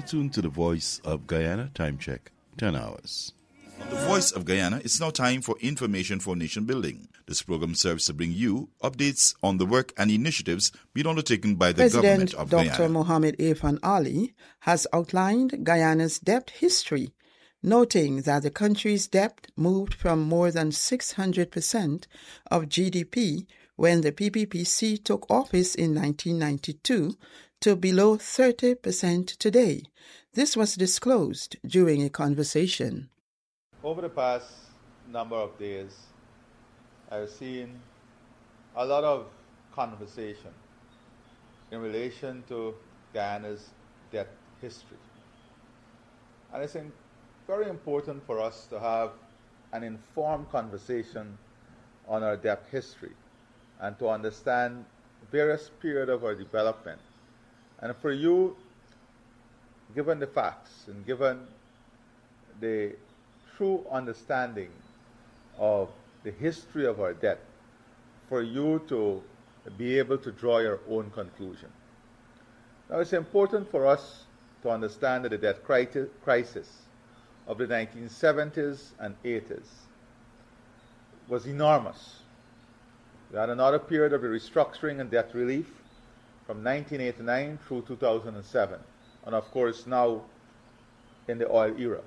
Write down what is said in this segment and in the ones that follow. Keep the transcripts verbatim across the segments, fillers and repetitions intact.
tuned to the Voice of Guyana. Time check, ten hours. On the Voice of Guyana, it's now time for Information for Nation Building. This program serves to bring you updates on the work and initiatives being undertaken by the President government of Doctor Guyana. Mohamed Irfan Ali has outlined Guyana's debt history, noting that the country's debt moved from more than six hundred percent of G D P when the P P P C took office in nineteen ninety-two to below thirty percent today. This was disclosed during a conversation. Over the past number of days, I've seen a lot of conversation in relation to Guyana's debt history. And I think very important for us to have an informed conversation on our debt history and to understand various periods of our development. And for you, given the facts and given the true understanding of the history of our debt, for you to be able to draw your own conclusion. Now, it's important for us to understand that the debt crisis of the nineteen seventies and eighties was enormous. We had another period of restructuring and debt relief from nineteen eighty-nine through two thousand seven, and of course now in the oil era.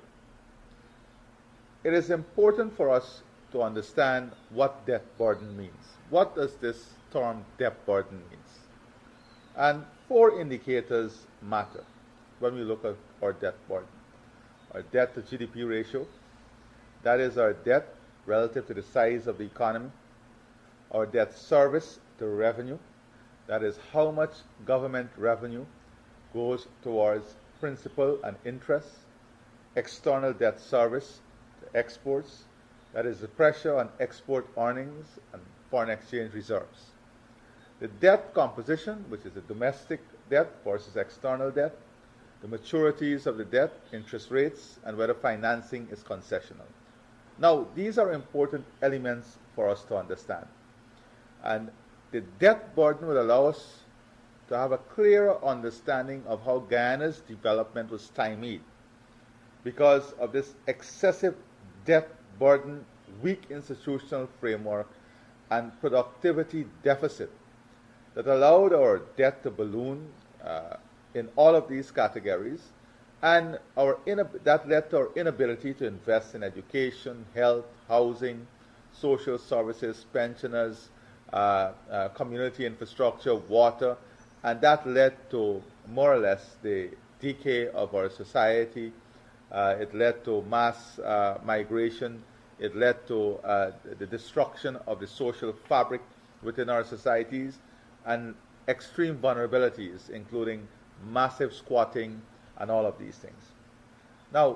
It is important for us to understand what debt burden means. What does this term debt burden mean? And four indicators matter when we look at our debt burden. Our debt to G D P ratio, that is our debt relative to the size of the economy. Our debt service to revenue, that is how much government revenue goes towards principal and interest. External debt service to exports, that is the pressure on export earnings and foreign exchange reserves. The debt composition, which is the domestic debt versus external debt, the maturities of the debt, interest rates, and whether financing is concessional. Now, these are important elements for us to understand. And the debt burden will allow us to have a clearer understanding of how Guyana's development was stymied because of this excessive debt burden, weak institutional framework, and productivity deficit that allowed our debt to balloon uh, in all of these categories, and our inab- that led to our inability to invest in education, health, housing, social services, pensioners, uh, uh, community infrastructure, water, and that led to more or less the decay of our society. Uh, it led to mass uh, migration. It led to uh, the destruction of the social fabric within our societies and extreme vulnerabilities, including massive squatting and all of these things. Now,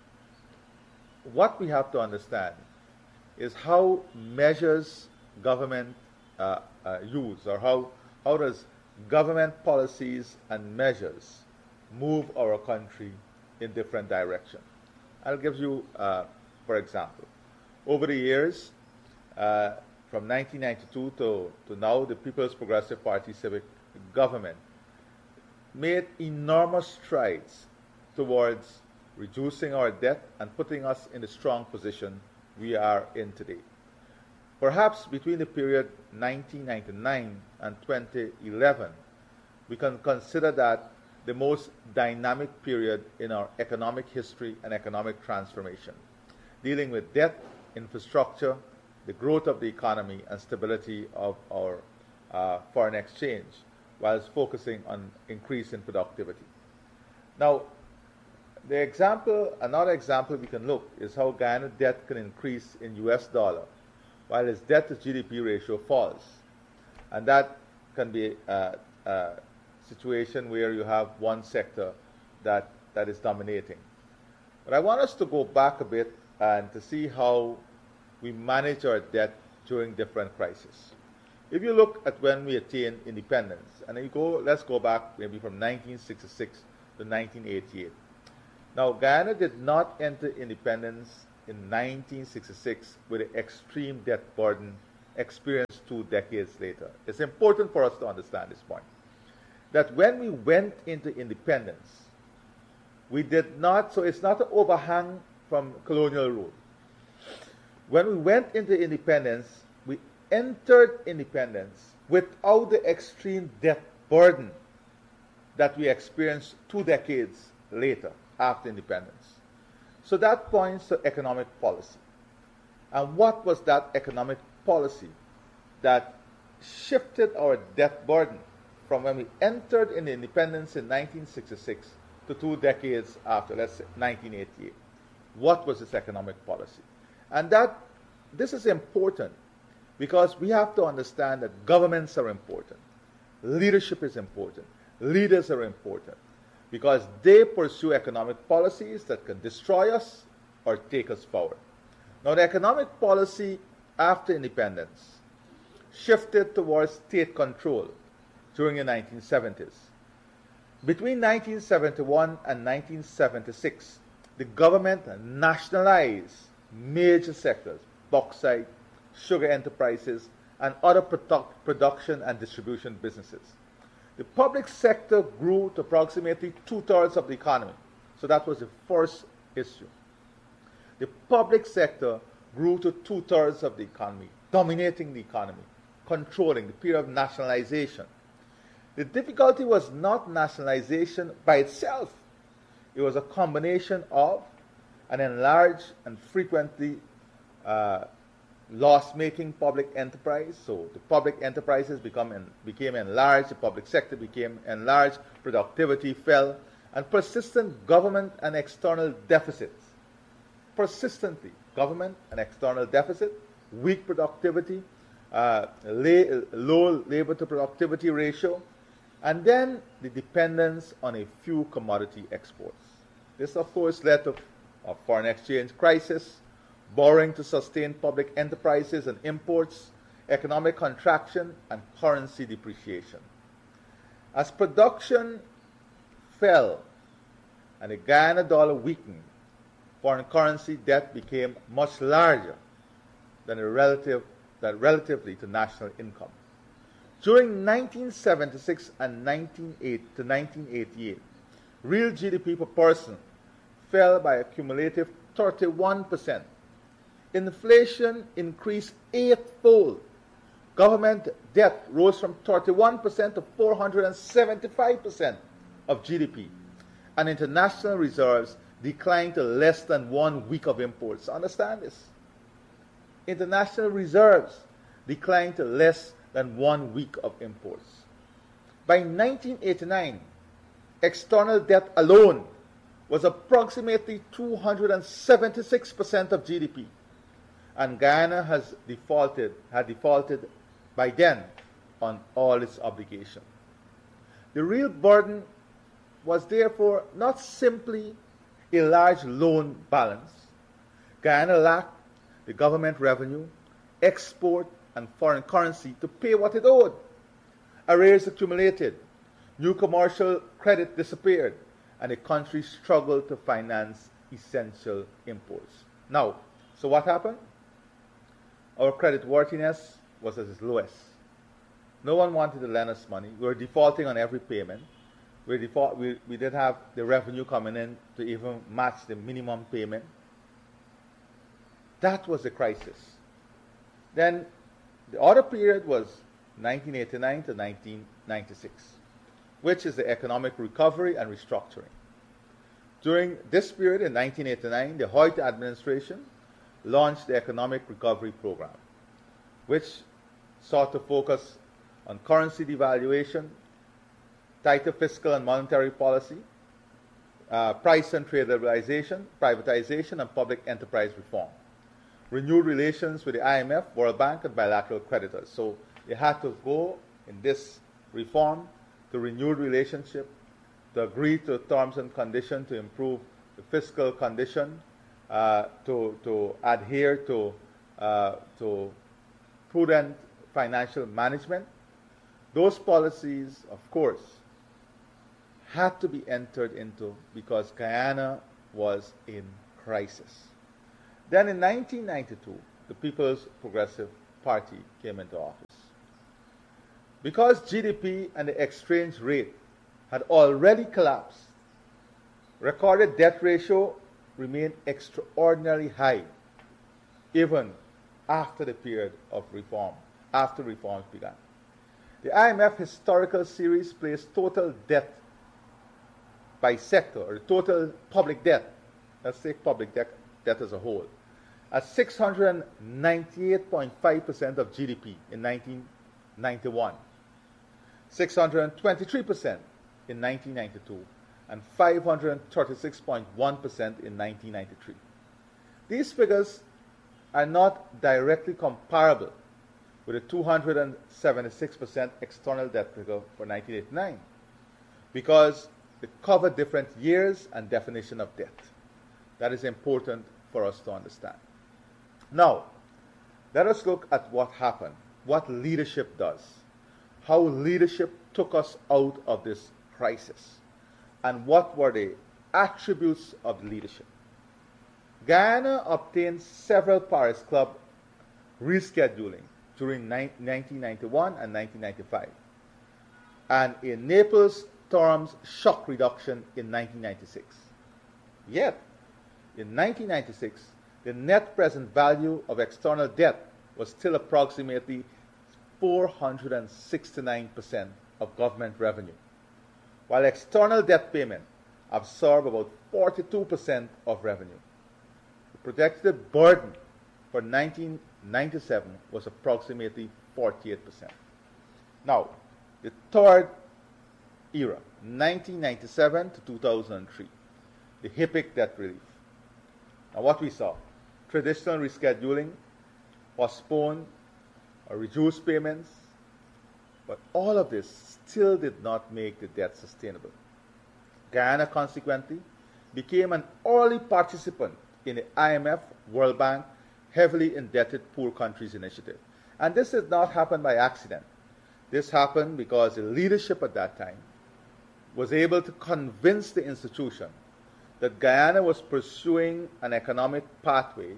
what we have to understand is how measures government uh, uh, use, or how, how does government policies and measures move our country in different directions. I'll give you, uh, for example, over the years, uh, from nineteen ninety-two to, to now, the People's Progressive Party civic government made enormous strides towards reducing our debt and putting us in the strong position we are in today. Perhaps between the period nineteen ninety-nine and twenty eleven, we can consider that the most dynamic period in our economic history and economic transformation, dealing with debt, infrastructure, the growth of the economy, and stability of our uh, foreign exchange, whilst focusing on increase in productivity. Now, the example, another example we can look is how Guyana debt can increase in U S dollar, while its debt to G D P ratio falls. And that can be a, a situation where you have one sector that, that is dominating. But I want us to go back a bit and to see how we manage our debt during different crises. If you look at when we attained independence, and you go, let's go back maybe from nineteen sixty-six to nineteen eighty-eight. Now, Guyana did not enter independence in nineteen sixty-six with the extreme debt burden experienced two decades later. It's important for us to understand this point, that when we went into independence, We did not, so it's not an overhang from colonial rule. When we went into independence, we entered independence without the extreme debt burden that we experienced two decades later after independence. So that points to economic policy. And what was that economic policy that shifted our debt burden from when we entered in independence in nineteen sixty-six to two decades after, let's say nineteen eighty-eight? What was this economic policy? And that this is important because we have to understand that governments are important, leadership is important, leaders are important, because they pursue economic policies that can destroy us or take us forward. Now, the economic policy after independence shifted towards state control during the nineteen seventies. Between nineteen seventy-one and nineteen seventy-six, the government nationalized major sectors, bauxite, sugar enterprises, and other produ- production and distribution businesses. The public sector grew to approximately two-thirds of the economy. So that was the first issue. The public sector grew to two-thirds of the economy, dominating the economy, controlling the period of nationalization. The difficulty was not nationalization by itself. It was a combination of an enlarged and frequently uh, loss-making public enterprise. So the public enterprises become en- became enlarged, the public sector became enlarged, productivity fell, and persistent government and external deficits. Persistently, government and external deficit, weak productivity, uh, la- low labor to productivity ratio, and then the dependence on a few commodity exports. This, of course, led to a foreign exchange crisis, borrowing to sustain public enterprises and imports, economic contraction, and currency depreciation. As production fell and the Guyana dollar weakened, foreign currency debt became much larger than, a relative, than relatively to national income. During nineteen seventy-six and nineteen eighty to nineteen eighty-eight, real G D P per person fell by a cumulative thirty-one percent. Inflation increased eightfold. Government debt rose from thirty-one percent to four hundred seventy-five percent of G D P. And international reserves declined to less than one week of imports. Understand this? International reserves declined to less than one week of imports. By nineteen eighty-nine, external debt alone was approximately two hundred seventy-six percent of G D P. And Guyana has defaulted, had defaulted by then on all its obligations. The real burden was therefore not simply a large loan balance. Guyana lacked the government revenue, export, and foreign currency to pay what it owed. Arrears accumulated, new commercial credit disappeared, and the country struggled to finance essential imports. Now, so what happened? Our creditworthiness was at its lowest. No one wanted to lend us money. We were defaulting on every payment. We, default, we, we didn't have the revenue coming in to even match the minimum payment. That was the crisis. Then the other period was nineteen eighty-nine to nineteen ninety-six, which is the economic recovery and restructuring. During this period in nineteen eighty-nine, the Hoyt administration launched the Economic Recovery Program, which sought to focus on currency devaluation, tighter fiscal and monetary policy, uh, price and trade liberalization, privatization, and public enterprise reform. Renewed relations with the I M F, World Bank, and bilateral creditors. So they had to go in this reform to renewed relationship, to agree to terms and conditions to improve the fiscal condition, uh, to, to adhere to, uh, to prudent financial management. Those policies, of course, had to be entered into because Guyana was in crisis. Then in nineteen ninety-two, the People's Progressive Party came into office. Because G D P and the exchange rate had already collapsed, recorded debt ratio remained extraordinarily high, even after the period of reform, after reforms began. The I M F historical series placed total debt by sector, or total public debt, let's take public debt, debt as a whole, at six hundred ninety-eight point five percent of G D P in nineteen ninety-one, six hundred twenty-three percent in nineteen ninety-two, and five hundred thirty-six point one percent in nineteen ninety-three. These figures are not directly comparable with the two hundred seventy-six percent external debt figure for nineteen eighty-nine, because they cover different years and definition of debt. That is important for us to understand. Now, let us look at what happened, what leadership does, how leadership took us out of this crisis, and what were the attributes of leadership. Guyana obtained several Paris Club rescheduling during nineteen ninety-one and nineteen ninety-five, and a Naples terms shock reduction in nineteen ninety-six. Yet, in nineteen ninety-six, the net present value of external debt was still approximately four hundred sixty-nine percent of government revenue, while external debt payment absorbed about forty-two percent of revenue. The projected burden for nineteen ninety-seven was approximately forty-eight percent. Now, the third era, nineteen ninety-seven to two thousand three, the HIPC debt relief. Now, what we saw, traditional rescheduling, postponed or reduced payments, but all of this still did not make the debt sustainable. Guyana, consequently, became an early participant in the I M F, World Bank, heavily indebted poor countries initiative. And this did not happen by accident. This happened because the leadership at that time was able to convince the institution that Guyana was pursuing an economic pathway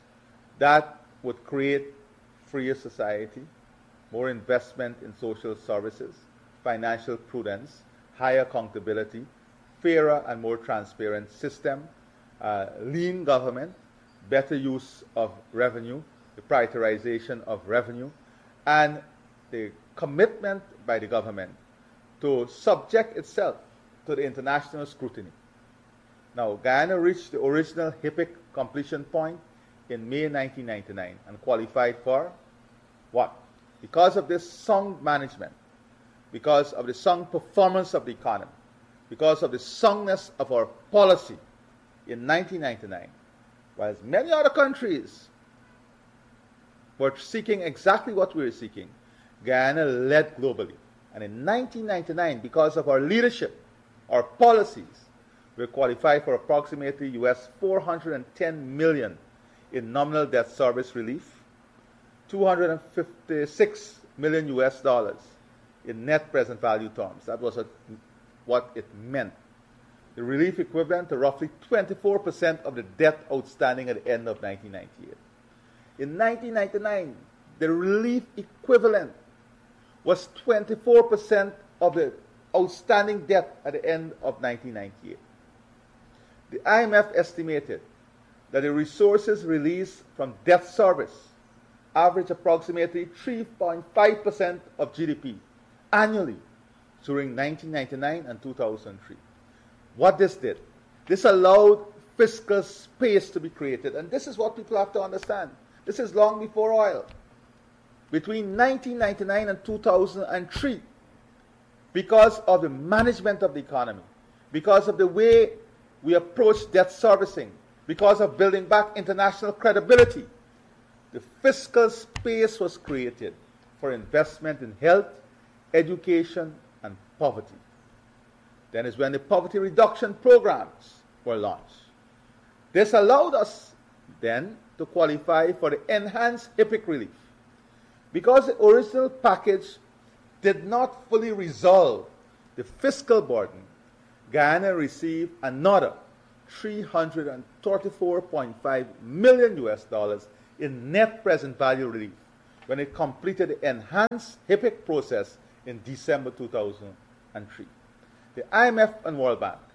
that would create freer society, more investment in social services, financial prudence, higher accountability, fairer and more transparent system, uh, lean government, better use of revenue, the prioritization of revenue, and the commitment by the government to subject itself to the international scrutiny. Now, Guyana reached the original HIPC completion point in May nineteen ninety-nine and qualified for what? Because of this sound management, because of the sound performance of the economy, because of the soundness of our policy in nineteen ninety-nine, whereas many other countries were seeking exactly what we were seeking, Guyana led globally. And in nineteen ninety-nine, because of our leadership, our policies, we qualified for approximately U S four hundred ten million in nominal debt service relief, two hundred fifty-six million U S dollars in net present value terms. That was a, what it meant. The relief equivalent to roughly twenty-four percent of the debt outstanding at the end of nineteen ninety-eight. In nineteen ninety-nine, the relief equivalent was twenty-four percent of the outstanding debt at the end of nineteen ninety-eight. The I M F estimated that the resources released from debt service averaged approximately three point five percent of G D P annually during nineteen ninety-nine and two thousand three. What this did, this allowed fiscal space to be created, and this is what people have to understand. This is long before oil. Between nineteen ninety-nine and two thousand three, because of the management of the economy, because of the way we approach debt servicing, because of building back international credibility, the fiscal space was created for investment in health, education, and poverty. Then is when the poverty reduction programs were launched. This allowed us then to qualify for the enhanced HIPC relief. Because the original package did not fully resolve the fiscal burden, Guyana received another three hundred thirty-four point five million U S dollars in net present value relief when it completed the enhanced HIPC process in December two thousand three. The I M F and World Bank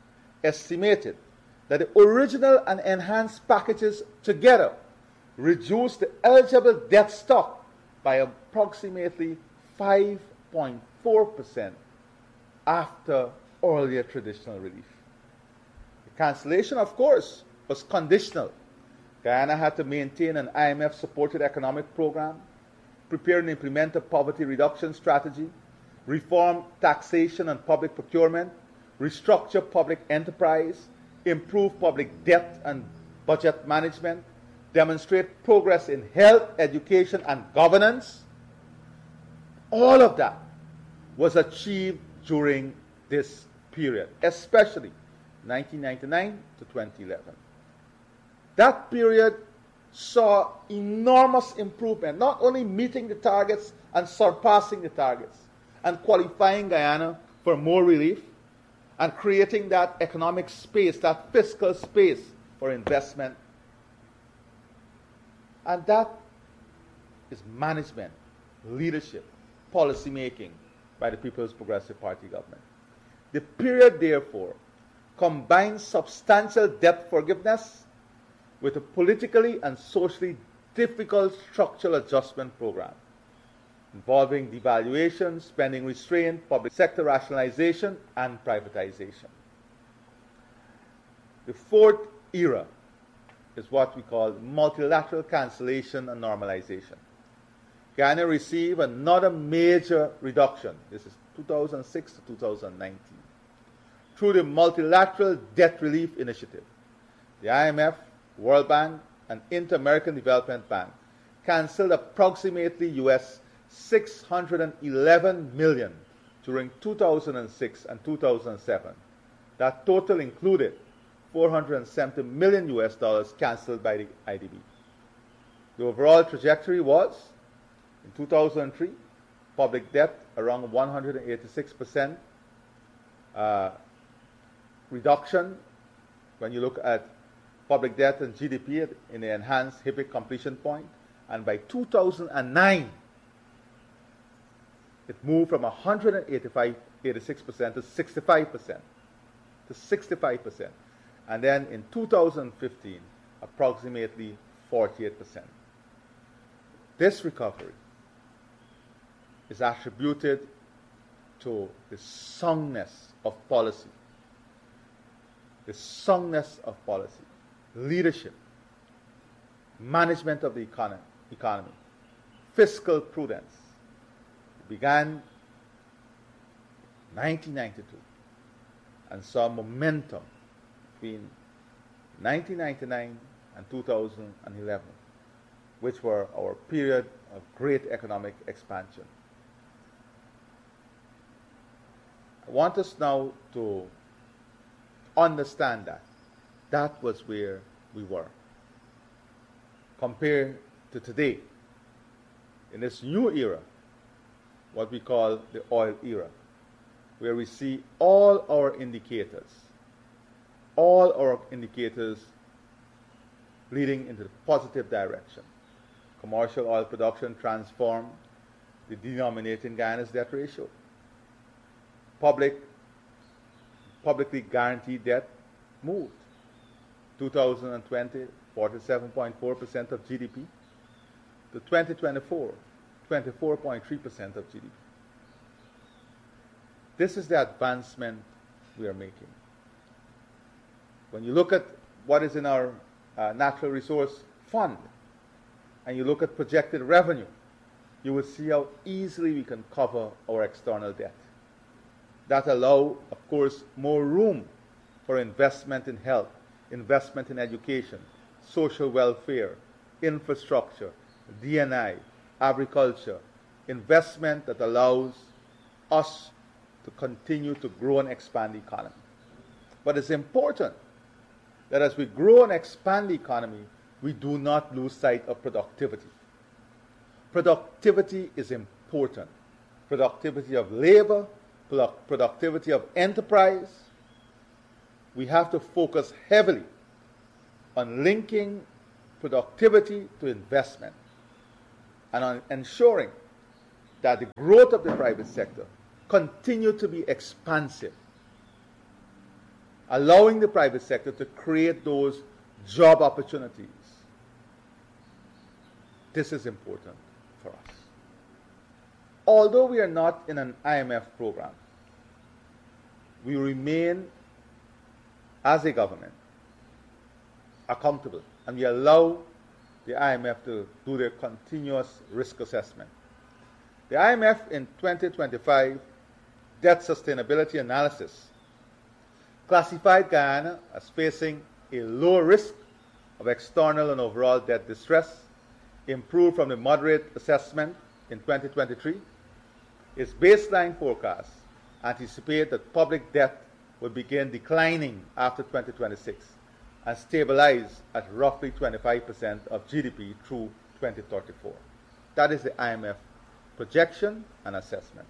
estimated that the original and enhanced packages together reduced the eligible debt stock by approximately five point four percent after earlier traditional relief. The cancellation, of course, was conditional. Guyana had to maintain an I M F-supported economic program, prepare and implement a poverty reduction strategy, reform taxation and public procurement, restructure public enterprise, improve public debt and budget management, demonstrate progress in health, education, and governance. All of that was achieved during this period, especially nineteen ninety-nine to twenty eleven. That period saw enormous improvement, not only meeting the targets and surpassing the targets, and qualifying Guyana for more relief, and creating that economic space, that fiscal space for investment. And that is management, leadership, policy making by the People's Progressive Party government. The period, therefore, combines substantial debt forgiveness with a politically and socially difficult structural adjustment program involving devaluation, spending restraint, public sector rationalization, and privatization. The fourth era is what we call multilateral cancellation and normalization. Guyana received another major reduction, this is two thousand six to two thousand nineteen, through the Multilateral Debt Relief Initiative. The I M F, World Bank, and Inter-American Development Bank canceled approximately U S six hundred eleven million dollars during two thousand six and two thousand seven. That total included four hundred seventy million U S dollars canceled by the I D B. The overall trajectory was, in two thousand three, public debt around one hundred eighty-six percent uh, reduction when you look at public debt and G D P in the enhanced HIPC completion point, and by two thousand nine, it moved from one hundred eighty-five, eighty-six percent to sixty-five percent, to sixty-five percent, and then in two thousand fifteen, approximately forty-eight percent. This recovery is attributed to the soundness of policy, the soundness of policy, leadership, management of the economy, economy, fiscal prudence. It began in nineteen ninety-two and saw momentum between nineteen ninety-nine and two thousand eleven, which were our period of great economic expansion. I want us now to understand that that was where we were. Compared to today, in this new era, what we call the oil era, where we see all our indicators, all our indicators leading into the positive direction. Commercial oil production transformed the denominator in Guyana's debt ratio. Public, publicly guaranteed debt moved. two thousand twenty, forty-seven point four percent of G D P. To twenty twenty-four, twenty-four point three percent of G D P. This is the advancement we are making. When you look at what is in our uh, natural resource fund, and you look at projected revenue, you will see how easily we can cover our external debt. That allow, of course, more room for investment in health, investment in education, social welfare, infrastructure, D and I, agriculture, investment that allows us to continue to grow and expand the economy. But it's important that as we grow and expand the economy, we do not lose sight of productivity. Productivity is important. Productivity of labor, productivity of enterprise. We have to focus heavily on linking productivity to investment and on ensuring that the growth of the private sector continue to be expansive. allowing the private sector to create those job opportunities. This is important for us. Although we are not in an I M F program, we remain, as a government, accountable, and we allow the I M F to do their continuous risk assessment. The I M F in twenty twenty-five debt sustainability analysis classified Guyana as facing a low risk of external and overall debt distress, improved from the moderate assessment in twenty twenty-three. Its baseline forecasts anticipate that public debt will begin declining after twenty twenty-six and stabilize at roughly twenty-five percent of G D P through twenty thirty-four. That is the I M F projection and assessment.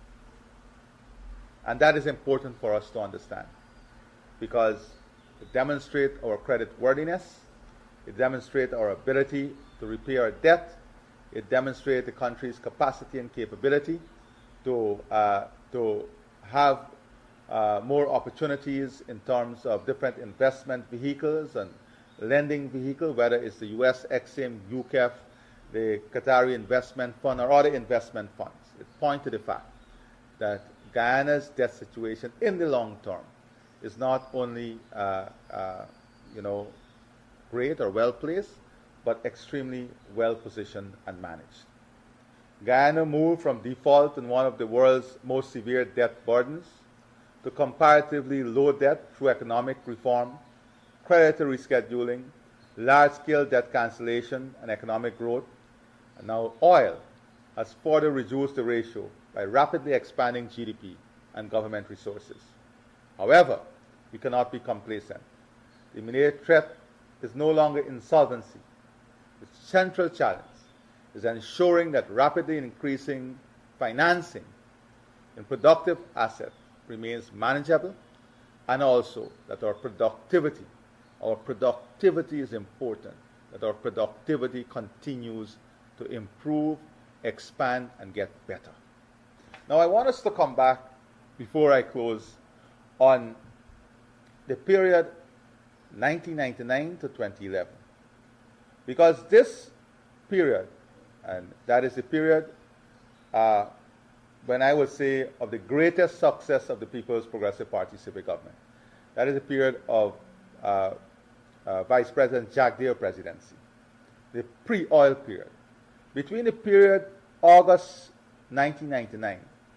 And that is important for us to understand because it demonstrates our credit worthiness, it demonstrates our ability to repay our debt, it demonstrates the country's capacity and capability to, uh, to have uh, more opportunities in terms of different investment vehicles and lending vehicles, whether it's the U S Exim, U K E F, the Qatari Investment Fund, or other investment funds. It points to the fact that Guyana's debt situation in the long term is not only uh, uh, you know, great or well placed, but extremely well positioned and managed. Guyana moved from default in one of the world's most severe debt burdens to comparatively low debt through economic reform, creditor rescheduling, large-scale debt cancellation, and economic growth. And now oil has further reduced the ratio by rapidly expanding G D P and government resources. However, we cannot be complacent. The immediate threat is no longer insolvency. The central challenge is ensuring that rapidly increasing financing in productive assets remains manageable, and also that our productivity, our productivity is important, that our productivity continues to improve, expand, and get better. Now I want us to come back, before I close, on the period nineteen ninety-nine to twenty eleven. Because this period, and that is the period uh, when I would say of the greatest success of the People's Progressive Party civic government. That is the period of uh, uh, Vice President Jack Deere presidency, the pre-oil period. Between the period August nineteen ninety-nine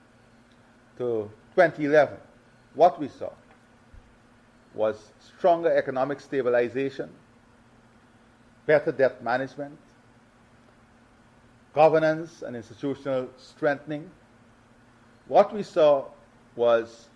to twenty eleven, what we saw was stronger economic stabilization, better debt management, governance and institutional strengthening. What we saw was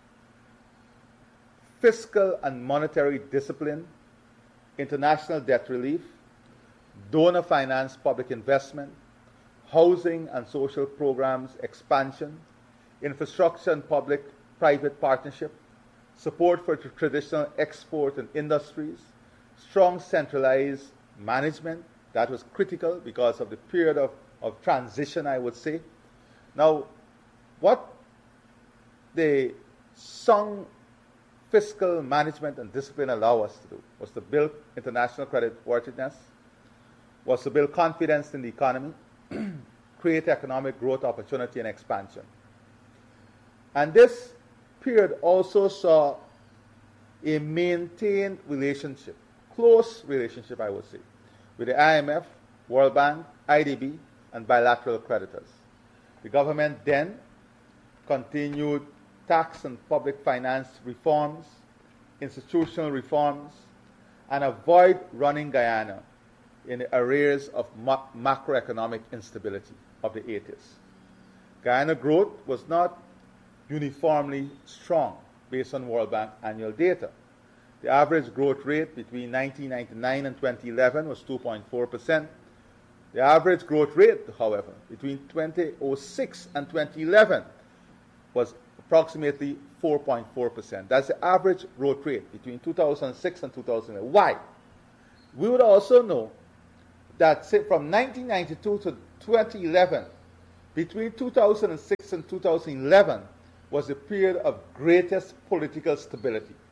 fiscal and monetary discipline, international debt relief, donor finance public investment, housing and social programs expansion, infrastructure and public-private partnership, support for tr- traditional export and industries, strong centralized management. That was critical because of the period of, of transition, I would say. Now, what the sound fiscal management and discipline allow us to do was to build international credit worthiness, was to build confidence in the economy, create economic growth opportunity and expansion. And this period also saw a maintained relationship, close relationship, I would say, with the I M F, World Bank, I D B, and bilateral creditors. The government then continued tax and public finance reforms, institutional reforms, and avoid running Guyana in the arrears of ma- macroeconomic instability of the eighties. Guyana growth was not uniformly strong based on World Bank annual data. The average growth rate between nineteen ninety-nine and twenty eleven was two point four percent. The average growth rate, however, between twenty oh six and twenty eleven was approximately four point four percent. That's the average growth rate between two thousand six and two thousand eleven. Why? We would also know that say, from nineteen ninety-two to twenty eleven, between two thousand six and two thousand eleven, was the period of greatest political stability.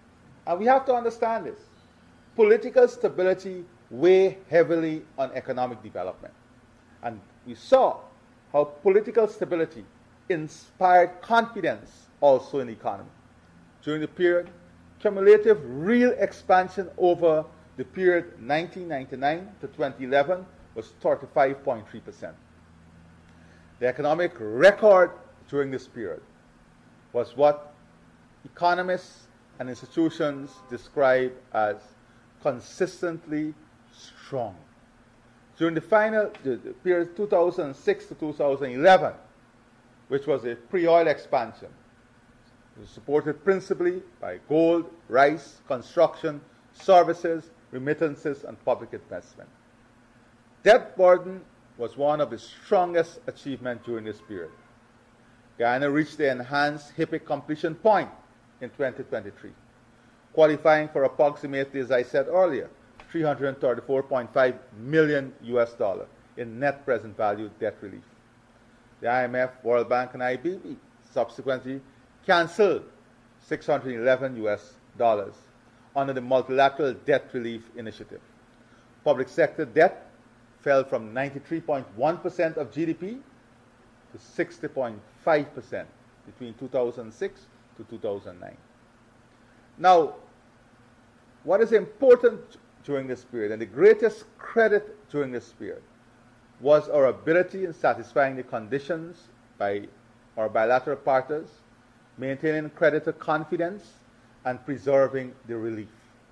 And we have to understand this. Political stability weighs heavily on economic development. And we saw how political stability inspired confidence also in the economy. During the period, cumulative real expansion over the period nineteen ninety-nine to twenty eleven was thirty-five point three percent. The economic record during this period was what economists and institutions describe as consistently strong. During the final the, the period two thousand six to two thousand eleven, which was a pre-oil expansion, it was supported principally by gold, rice, construction, services, remittances, and public investment. Debt burden was one of the strongest achievements during this period. Guyana reached the enhanced HIPC completion point in twenty twenty-three, qualifying for approximately, as I said earlier, three hundred thirty-four point five million U S dollar in net present value debt relief. The I M F, World Bank, and I B B subsequently canceled six hundred eleven U S dollars under the Multilateral Debt Relief Initiative. Public sector debt fell from ninety-three point one percent of G D P to sixty point five percent between two thousand six to two thousand nine. Now, what is important during this period, and the greatest credit during this period, was our ability in satisfying the conditions by our bilateral partners, maintaining creditor confidence, and preserving the relief.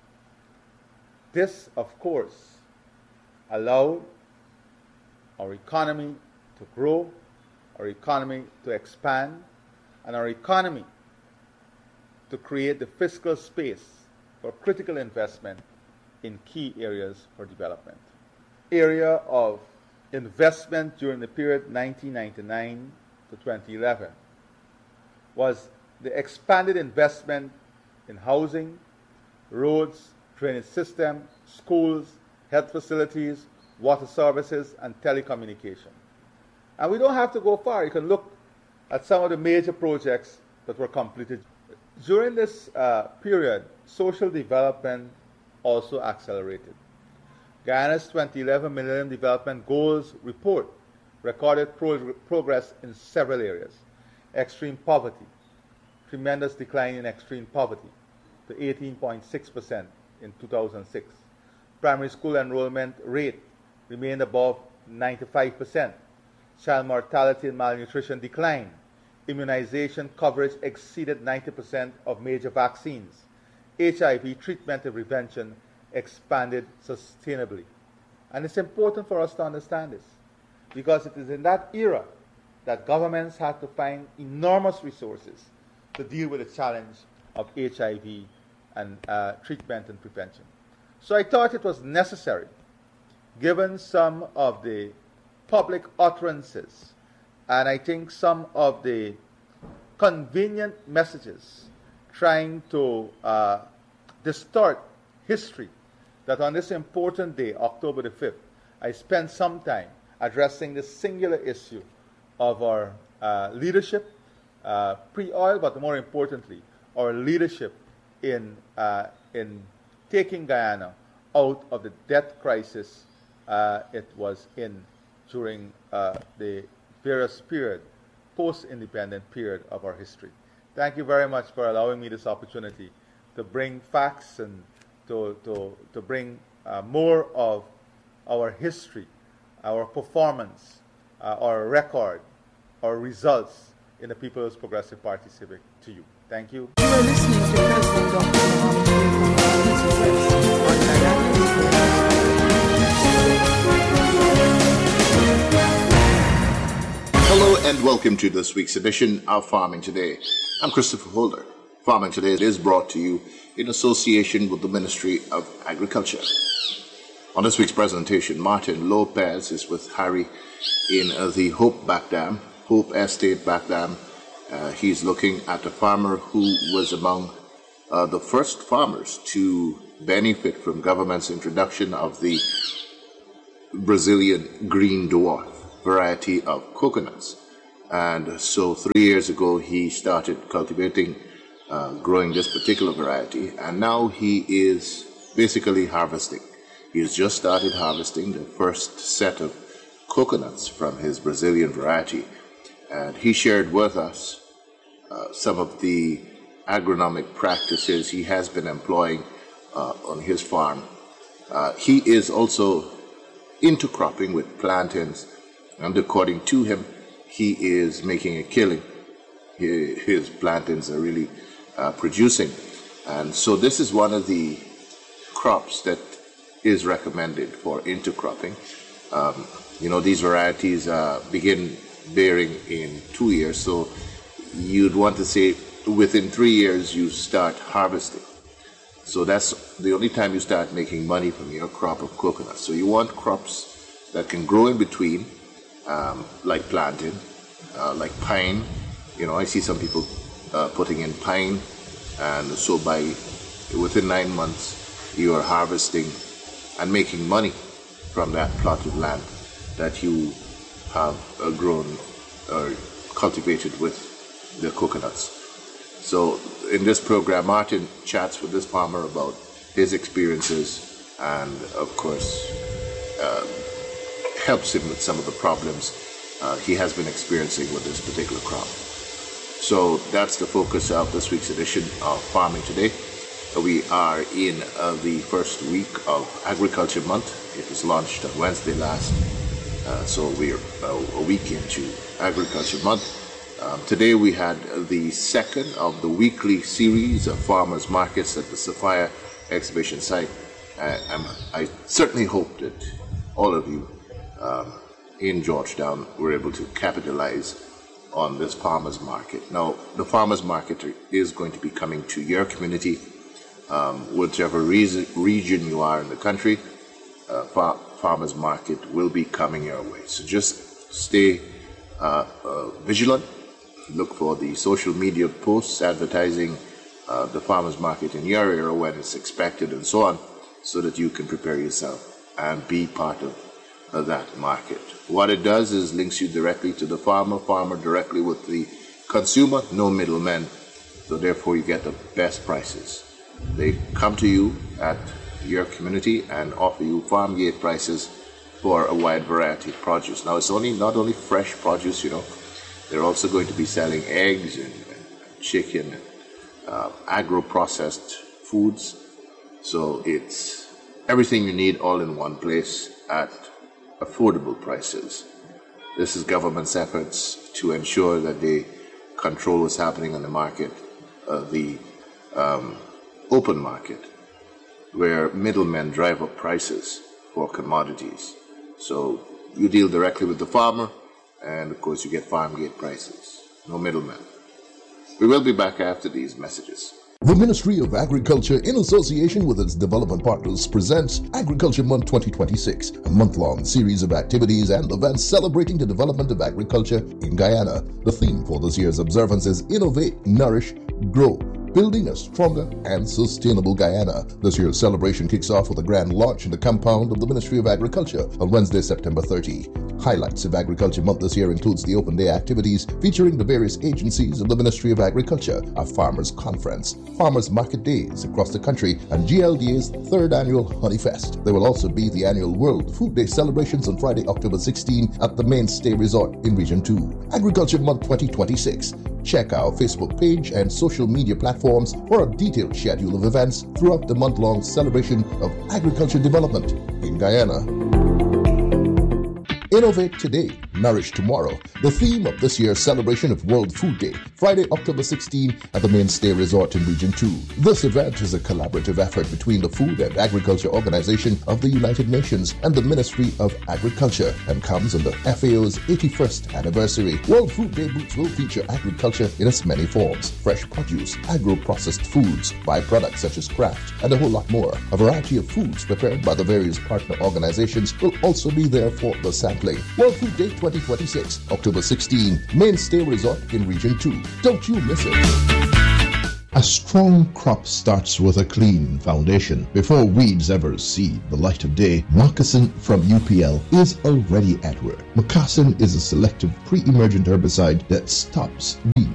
This, of course, allowed our economy to grow, our economy to expand, and our economy to create the fiscal space for critical investment in key areas for development. Area of investment during the period nineteen ninety-nine to twenty eleven was the expanded investment in housing, roads, drainage system, schools, health facilities, water services, and telecommunication. And we don't have to go far. You can look at some of the major projects that were completed. During this uh, period, social development also accelerated. Guyana's twenty eleven Millennium Development Goals report recorded pro- progress in several areas. Extreme poverty, tremendous decline in extreme poverty to eighteen point six percent in two thousand six. Primary school enrollment rate remained above ninety-five percent. Child mortality and malnutrition declined. Immunization coverage exceeded ninety percent of major vaccines. H I V treatment and prevention expanded sustainably. And it's important for us to understand this, because it is in that era that governments had to find enormous resources to deal with the challenge of H I V and uh, treatment and prevention. So I thought it was necessary, given some of the public utterances and I think some of the convenient messages trying to uh, distort history, that on this important day, October the fifth, I spent some time addressing the singular issue of our uh, leadership, uh, pre-oil, but more importantly, our leadership in, uh, in taking Guyana out of the debt crisis uh, it was in during uh, the various period, post-independent period of our history. Thank you very much for allowing me this opportunity to bring facts and to, to, to bring uh, more of our history, our performance, uh, our record, our results in the People's Progressive Party Civic to you. Thank you. You are listening to President Doctor Mohamed Yusuf on Guyana. Hello and welcome to this week's edition of Farming Today. I'm Christopher Holder. Farming Today is brought to you in association with the Ministry of Agriculture. On this week's presentation, Martin Lopez is with Harry in uh, the Hope Back Dam, Hope Estate Back Dam. Uh, he's looking at a farmer who was among uh, the first farmers to benefit from government's introduction of the Brazilian green dwarf variety of coconuts. And so three years ago, he started cultivating uh, growing this particular variety, and now he is basically harvesting. He has just started harvesting the first set of coconuts from his Brazilian variety, and he shared with us uh, some of the agronomic practices he has been employing uh, on his farm. Uh, he is also into cropping with plantains, and according to him, he is making a killing. He, his plantains are really uh, producing, and so this is one of the crops that is recommended for intercropping. Um, you know, these varieties uh, begin bearing in two years, so you'd want to say within three years you start harvesting. So that's the only time you start making money from your crop of coconuts. So you want crops that can grow in between, um, like plantain, uh, like pine. You know, I see some people uh, putting in pine, and so by within nine months you are harvesting and making money from that plot of land that you have uh, grown or cultivated with the coconuts. So in this program, Martin chats with this farmer about his experiences and, of course, uh, helps him with some of the problems uh, he has been experiencing with this particular crop. So that's the focus of this week's edition of Farming Today. We are in uh, the first week of Agriculture Month. It was launched on Wednesday last, uh, so we're uh, a week into Agriculture Month. Um, today we had the second of the weekly series of farmers markets at the Sophia exhibition site. Uh, I certainly hope that all of you um, in Georgetown were able to capitalize on this farmers market. Now, the farmers market is going to be coming to your community. Um, whichever reason, region you are in the country, uh, far, farmers market will be coming your way. So just stay uh, uh, vigilant. Look for the social media posts advertising uh, the farmers market in your area when it's expected and so on, so that you can prepare yourself and be part of uh, that market. What it does is links you directly to the farmer, farmer directly with the consumer, no middlemen. So therefore you get the best prices. They come to you at your community and offer you farm gate prices for a wide variety of produce. Now, it's only not only fresh produce, you know, they're also going to be selling eggs and, and chicken and uh, agro-processed foods. So it's everything you need all in one place at affordable prices. This is government's efforts to ensure that they control what's happening on the market, uh, the um, open market, where middlemen drive up prices for commodities. So you deal directly with the farmer, and of course you get farm gate prices. No middlemen. We will be back after these messages. The Ministry of Agriculture, in association with its development partners, presents Agriculture Month twenty twenty-six, a month-long series of activities and events celebrating the development of agriculture in Guyana. The theme for this year's observance is Innovate, Nourish, Grow, building a stronger and sustainable Guyana. This year's celebration kicks off with a grand launch in the compound of the Ministry of Agriculture on Wednesday, September thirtieth. Highlights of Agriculture Month this year includes the open day activities featuring the various agencies of the Ministry of Agriculture, a farmers conference, farmers market days across the country, and G L D A's third annual Honey Fest. There will also be the annual World Food Day celebrations on Friday, October sixteenth at the Mainstay Resort in Region two. Agriculture Month twenty twenty-six. Check our Facebook page and social media platforms for a detailed schedule of events throughout the month-long celebration of agriculture development in Guyana. Innovate today, nourish tomorrow. The theme of this year's celebration of World Food Day, Friday, October sixteenth at the Mainstay Resort in Region two. This event is a collaborative effort between the Food and Agriculture Organization of the United Nations and the Ministry of Agriculture and comes on the F A O's eighty-first anniversary. World Food Day booths will feature agriculture in its many forms: fresh produce, agro-processed foods, byproducts such as craft, and a whole lot more. A variety of foods prepared by the various partner organizations will also be there for the sampling. World Food Day twenty twenty-six, October sixteenth, Mainstay Resort in Region two. Don't you miss it. A strong crop starts with a clean foundation. Before weeds ever see the light of day, Moccasin from U P L is already at work. Moccasin is a selective pre-emergent herbicide that stops weeds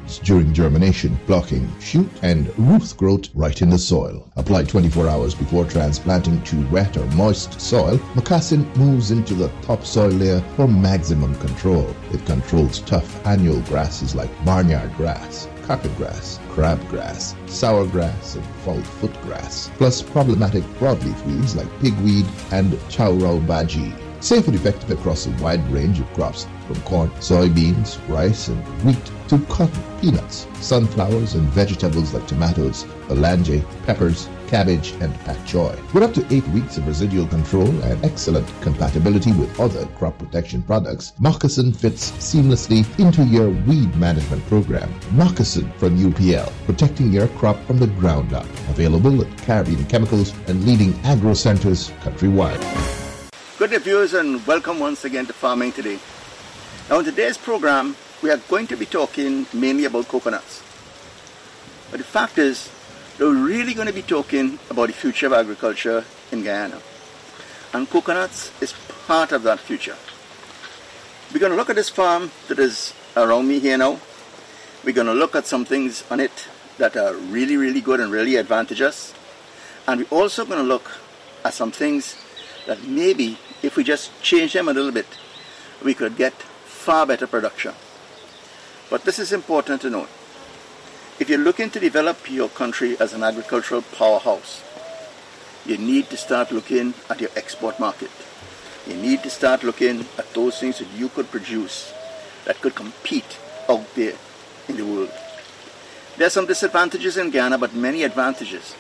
weeds during germination, blocking shoot and root growth right in the soil. Applied twenty-four hours before transplanting to wet or moist soil, Moccasin moves into the topsoil layer for maximum control. It controls tough annual grasses like barnyard grass, carpet grass, crabgrass, sour grass, and foul-foot grass, plus problematic broadleaf weeds like pigweed and chowrau baji. Safe and effective across a wide range of crops from corn, soybeans, rice, and wheat to cotton, peanuts, sunflowers, and vegetables like tomatoes, olange, peppers, cabbage, and pak choy. With up to eight weeks of residual control and excellent compatibility with other crop protection products, Moccasin fits seamlessly into your weed management program. Moccasin from U P L, protecting your crop from the ground up. Available at Caribbean Chemicals and leading agro centers countrywide. Good day, viewers, and welcome once again to Farming Today. Now, in today's program, we are going to be talking mainly about coconuts. But the fact is, we're really going to be talking about the future of agriculture in Guyana. And coconuts is part of that future. We're going to look at this farm that is around me here now. We're going to look at some things on it that are really, really good and really advantageous. And we're also going to look at some things that maybe if we just change them a little bit, we could get far better production. But this is important to note. If you're looking to develop your country as an agricultural powerhouse, you need to start looking at your export market. You need to start looking at those things that you could produce that could compete out there in the world. There are some disadvantages in Guyana, but many advantages.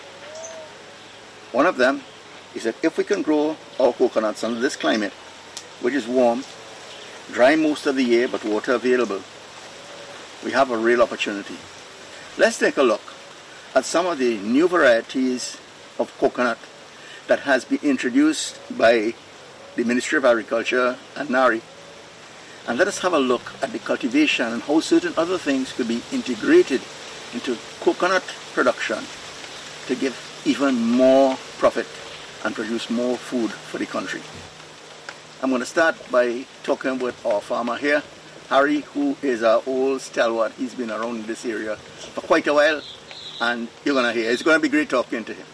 One of them is that if we can grow our coconuts under this climate, which is warm, dry most of the year, but water available, we have a real opportunity. Let's take a look at some of the new varieties of coconut that has been introduced by the Ministry of Agriculture and NARI. And let us have a look at the cultivation and how certain other things could be integrated into coconut production to give even more profit and produce more food for the country. I'm going to start by talking with our farmer here, Harry, who is our old stalwart. He's been around in this area for quite a while, and you're going to hear. It's going to be great talking to him.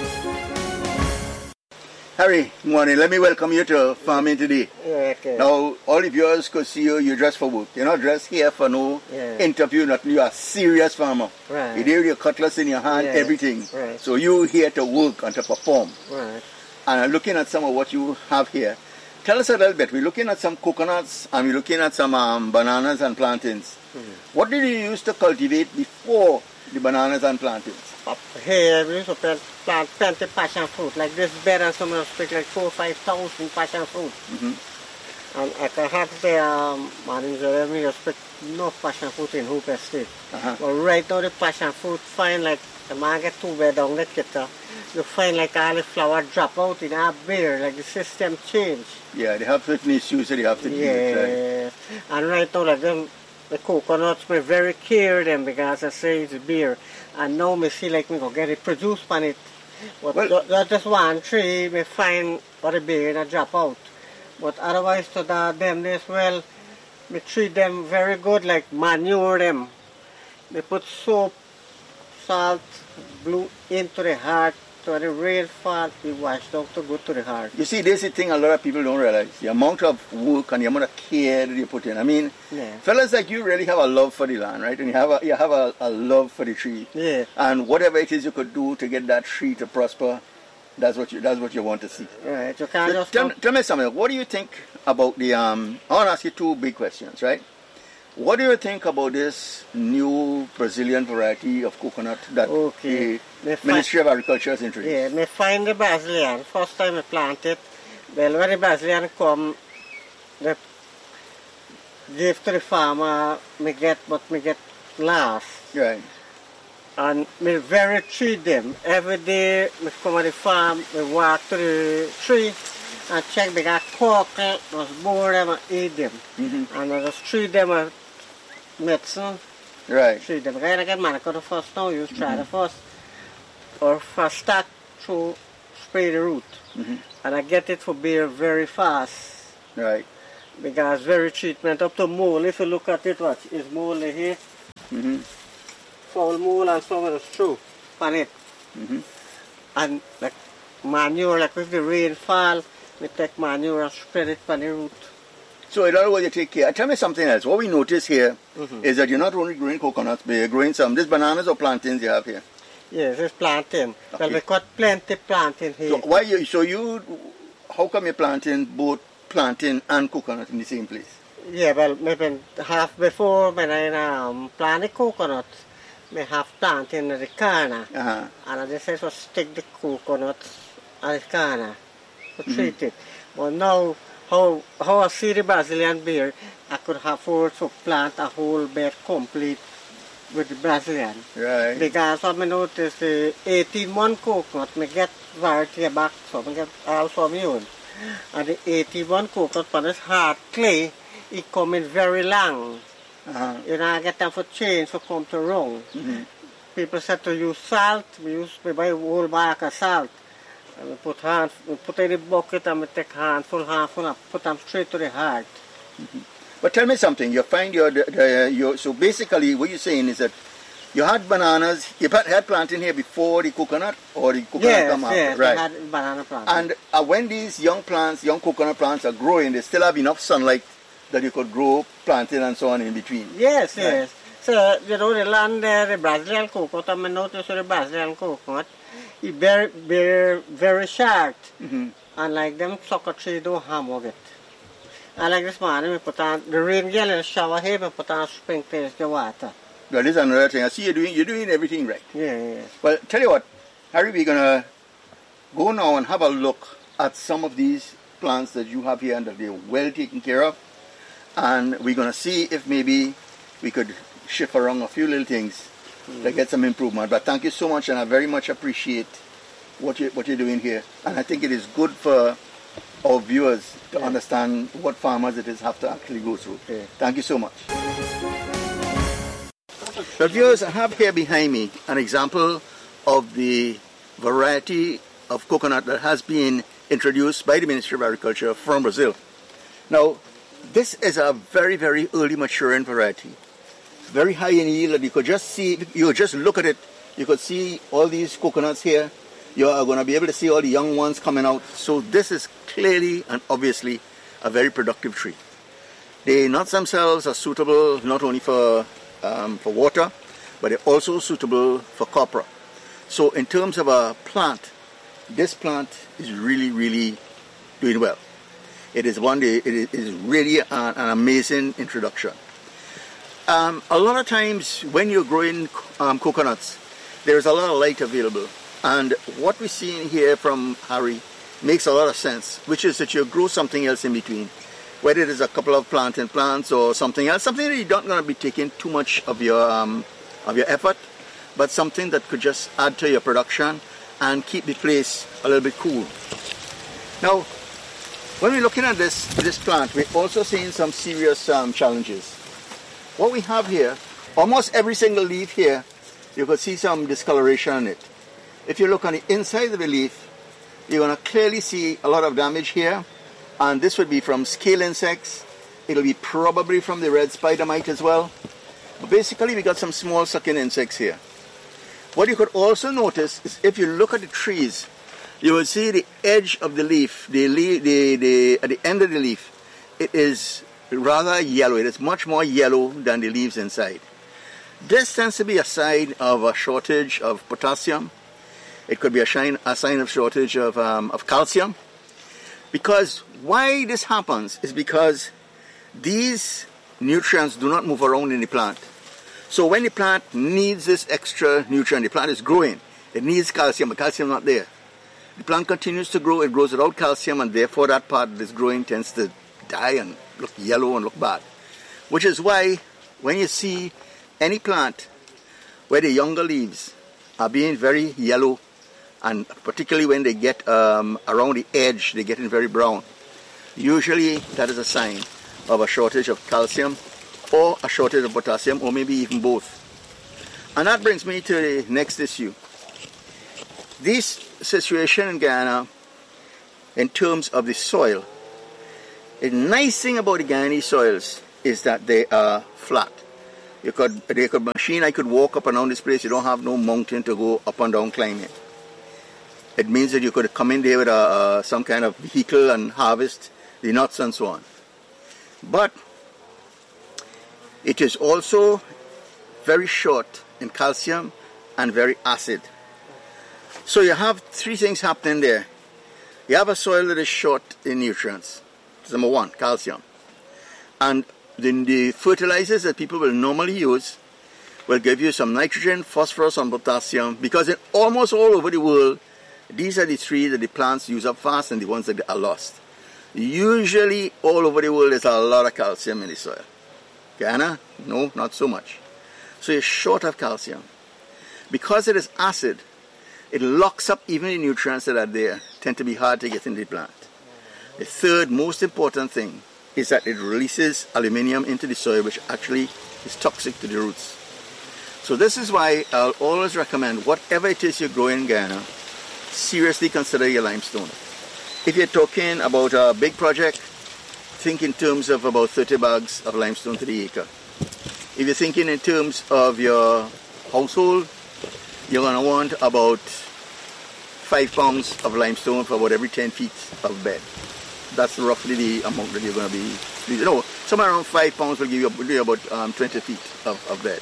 Harry, good morning. Let me welcome you to Farming Today. Yeah, okay. Now, all the viewers could see you, you're dressed for work. You're not dressed here for no yeah. interview, nothing. You're a serious farmer. Right. You have your cutlass in your hand, yeah. everything. Right. So you're here to work and to perform. Right. And I'm looking at some of what you have here. Tell us a little bit. We're looking at some coconuts and we're looking at some um, bananas and plantains. Mm-hmm. What did you use to cultivate before the bananas and plantains? Up here, we used to plant, plant plenty passion fruit. Like this bed and some of us like four or five thousand passion fruit. Mm-hmm. And I can have the um, manager, we just put no passion fruit in Hoop Estate. Uh-huh. But right now the passion fruit find like the man get two bed down the kita. You find like all the flower drop out in our beer, like the system change. Yeah, they have certain issues that they have to deal yeah. with. Right? And right now like them, the coconuts, we very care them because I say it's beer. And now we see like we go get it produced on it. But well, that's just one tree, we find what a beer and drop out. But otherwise to that, them as well, we treat them very good, like manure them. They put soap, salt, blue into the heart. So the rain fall, we wash down to go to the heart. You see, this is the thing a lot of people don't realize. The amount of work and the amount of care that you put in. I mean, yeah. fellas like you really have a love for the land, right? And you have a, you have a, a love for the tree. Yeah. And whatever it is you could do to get that tree to prosper, that's what you that's what you want to see. Right. You can't so just tell, tell me something. What do you think about the, um, I want to ask you two big questions, right? What do you think about this new Brazilian variety of coconut that okay. the Ministry of Agriculture has introduced? Yeah, me find the Brazilian. First time I plant it, well, when the Brazilian come, they give to the farmer, me get what me get last. Right. And me very treat them. Every day, me come to the farm, me walk to the tree, and check they got cork, just bore them and eat them. Mm-hmm. And I just treat them with medicine. Right. Treat them. Right again, man, I got the first now, you try mm-hmm. the first. Or first start to spray the root. Mm-hmm. And I get it for beer very fast. Right. Because very treatment up to mold. If you look at it, what is mold here? Mm-hmm. Foul mold and some of the straw on it. Mm-hmm. And like manure, like if the rain fall, we take manure and spread it on the root. So in other words, you take care. Tell me something else. What we notice here Mm-hmm. is that you're not only growing coconuts, but you're growing some. These bananas or plantains you have here. Yes, it's planting. Okay. Well, we got plenty planting here. So why you? So you? How come you're planting both plantain and coconut in the same place? Yeah, well, maybe half before when I um, plant the coconut, I have planting in the corner. Uh-huh. And I decided to stick the coconut at the corner to treat Mm-hmm. it. But now, how how I see the Brazilian beer, I could afford to plant a whole bed complete with the Brazilian. Right. Because what I noticed, the eighteen-month coconut, I get variety back, so I get all from you. And the eighty-one coconut, when it's hard clay, it come in very long. Uh-huh. You know, I get them for change, for come to wrong. Mm-hmm. People said to use salt, we use, we buy a whole bag of salt. And we put hand, we put in the bucket and we take handful, handful, and put them straight to the heart. But tell me something. You find your, the, the, your so basically what you're saying is that you had bananas. You had had planting here before the coconut, or the coconut Yes, come out, yes, right? we had banana plant. And uh, when these young plants, young coconut plants are growing, they still have enough sunlight that you could grow plantain and so on in between. Yes, Right. yes. So, you know, the land there, the Brazilian coconut, I noticed the Brazilian coconut, it very, very, very sharp. Mm-hmm. And like them sucker tree don't harm of it. And like this morning, we put on the rain gel in the shower here, we put on sprinklers the water. Well, this is another thing. I see you're doing, you're doing everything right. Yeah, yeah. Well, tell you what, Harry, we're going to go now and have a look at some of these plants that you have here and that they're well taken care of. And we're going to see if maybe we could shift around a few little things mm-hmm. to get some improvement. But thank you so much, and I very much appreciate what, you, what you're doing here. And I think it is good for our viewers to yeah. understand what farmers it is have to actually go through. Yeah. Thank you so much. Well, viewers, I have here behind me an example of the variety of coconut that has been introduced by the Ministry of Agriculture from Brazil. Now, this is a very, very early maturing variety. Very high in yield, and you could just see, you could just look at it, you could see all these coconuts here. You are going to be able to see all the young ones coming out. So this is clearly and obviously a very productive tree. The nuts themselves are suitable not only for Um, for water, but they're also suitable for copra. So in terms of a plant, this plant is really, really doing well. It is one day, it is really an, an amazing introduction. Um, a lot of times when you're growing um, coconuts, there's a lot of light available. And what we're seeing here from Harry makes a lot of sense, which is that you grow something else in between. Whether it is a couple of plantain plants or something else, something that you're not going to be taking too much of your um, of your effort, but something that could just add to your production and keep the place a little bit cool. Now, when we're looking at this this plant, we're also seeing some serious um, challenges. What we have here, almost every single leaf here, you could see some discoloration on it. If you look on the inside of the leaf, you're going to clearly see a lot of damage here. And this would be from scale insects. It'll be probably from the red spider mite as well. But basically, we got some small sucking insects here. What you could also notice is if you look at the trees, you will see the edge of the leaf, the, the, the, at the end of the leaf, it is rather yellow. It is much more yellow than the leaves inside. This tends to be a sign of a shortage of potassium. It could be a, sign, a sign of shortage of, um, of calcium. Because why this happens is because these nutrients do not move around in the plant. So when the plant needs this extra nutrient, the plant is growing, it needs calcium, but calcium is not there. The plant continues to grow, it grows without calcium, and therefore that part that is growing tends to die and look yellow and look bad. Which is why when you see any plant where the younger leaves are being very yellow, and particularly when they get um, around the edge, they're getting very brown. Usually that is a sign of a shortage of calcium or a shortage of potassium, or maybe even both. And that brings me to the next issue. This situation in Guyana, in terms of the soil, the nice thing about the Guyanese soils is that they are flat. You could, they could machine, I could walk up and down this place. You don't have no mountain to go up and down climbing. It means that you could come in there with a, uh, some kind of vehicle and harvest the nuts and so on. But it is also very short in calcium and very acid. So you have three things happening there. You have a soil that is short in nutrients. Number one, calcium. And then the fertilizers that people will normally use will give you some nitrogen, phosphorus, and potassium, because in almost all over the world, these are the three that the plants use up fast and the ones that are lost. Usually, all over the world, there's a lot of calcium in the soil. Guyana? No, not so much. So you're short of calcium. Because it is acid, it locks up even the nutrients that are there, tend to be hard to get in the plant. The third most important thing is that it releases aluminium into the soil, which actually is toxic to the roots. So this is why I'll always recommend, whatever it is you grow in Guyana, seriously consider your limestone. If you're talking about a big project, think in terms of about thirty bags of limestone to the acre. If you're thinking in terms of your household, you're going to want about five pounds of limestone for about every ten feet of bed. That's roughly the amount that you're going to be, you know, somewhere around five pounds will give you, will give you about um, twenty feet of, of bed.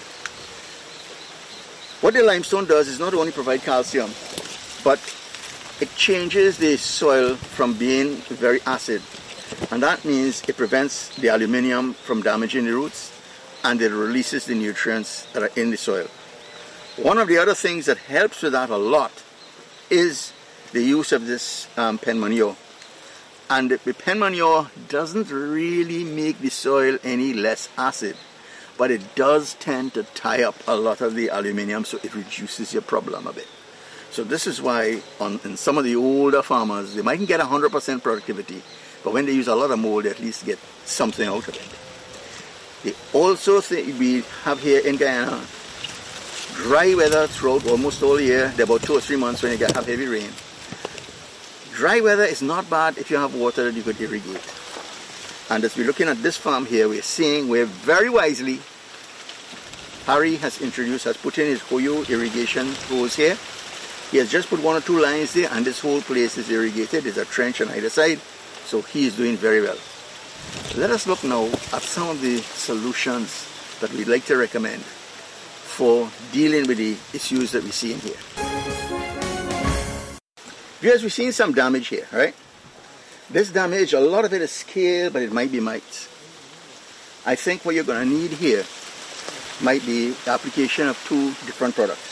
What the limestone does is not only provide calcium, but it changes the soil from being very acid. And that means it prevents the aluminium from damaging the roots, and it releases the nutrients that are in the soil. One of the other things that helps with that a lot is the use of this um, pen manure. And the pen manure doesn't really make the soil any less acid, but it does tend to tie up a lot of the aluminium, so it reduces your problem a bit. So this is why on in some of the older farmers, they mightn't get one hundred percent productivity, but when they use a lot of mold, they at least get something out of it. They also think we have here in Guyana dry weather throughout almost all year. There are about two or three months when you get have heavy rain. Dry weather is not bad if you have water that you could irrigate. And as we're looking at this farm here, we're seeing where very wisely Harry has introduced, has put in his Hoyo irrigation hose here. He has just put one or two lines there, and this whole place is irrigated. There's a trench on either side, so he is doing very well. Let us look now at some of the solutions that we'd like to recommend for dealing with the issues that we see in here. Viewers, we've seen some damage here, right? This damage, a lot of it is scale, but it might be mites. I think what you're going to need here might be the application of two different products.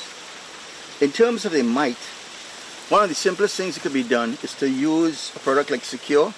In terms of the mite, one of the simplest things that could be done is to use a product like Secure.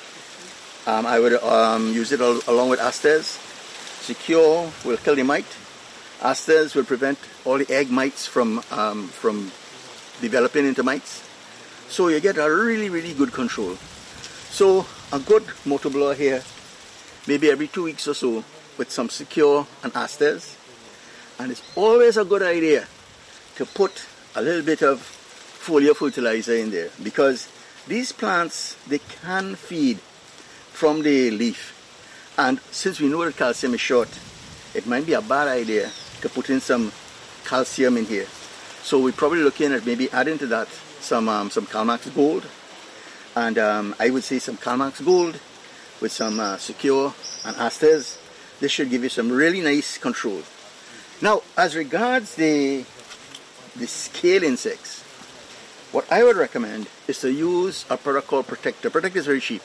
Um, I would um, use it al along with Asters. Secure will kill the mite. Asters will prevent all the egg mites from, um, from developing into mites. So you get a really, really good control. So a good motor blower here, maybe every two weeks or so, with some Secure and Asters. And it's always a good idea to put a little bit of foliar fertilizer in there, because these plants, they can feed from the leaf. And since we know that calcium is short, it might be a bad idea to put in some calcium in here. So we're probably looking at maybe adding to that some um, some Calmax Gold, and um, I would say some Calmax Gold with some uh, Secure and Asters. This should give you some really nice control. Now, as regards the the scale insects, what I would recommend is to use a product called Protector. Protector is very cheap.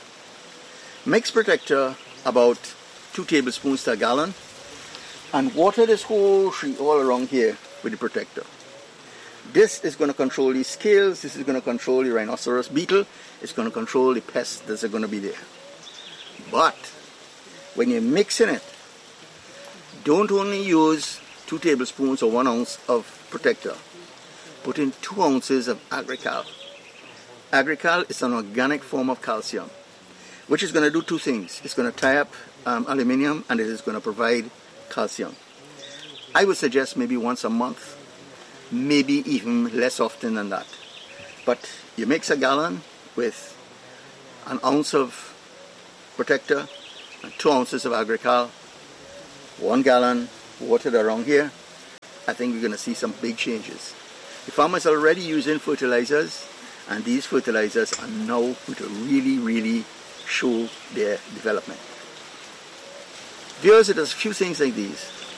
Mix Protector about two tablespoons to a gallon, and water this whole tree all around here with the Protector. This is going to control these scales. This is going to control the rhinoceros beetle. It's going to control the pests that are going to be there. But when you're mixing it, don't only use two tablespoons or one ounce of Protector. Put in two ounces of Agrical. Agrical is an organic form of calcium, which is going to do two things. It's going to tie up um, aluminium, and it is going to provide calcium. I would suggest maybe once a month, maybe even less often than that. But you mix a gallon with an ounce of Protector and two ounces of Agrical, one gallon watered around here, I think we're going to see some big changes. The farmers are already using fertilizers, and these fertilizers are now going to really, really show their development. Viewers, it is a few things like these